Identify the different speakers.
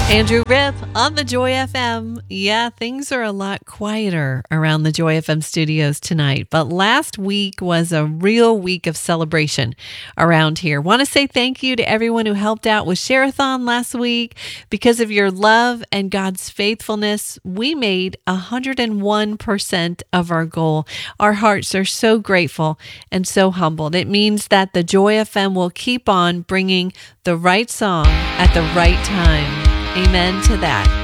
Speaker 1: Andrew Rip on the Joy FM. Yeah, things are a lot quieter around the Joy FM studios tonight, but last week was a real week of celebration around here. Want to say thank you to everyone who helped out with Share-a-thon last week. Because of your love and God's faithfulness, we made 101% of our goal. Our hearts are so grateful and so humbled. It means that the Joy FM will keep on bringing the right song at the right time. Amen to that.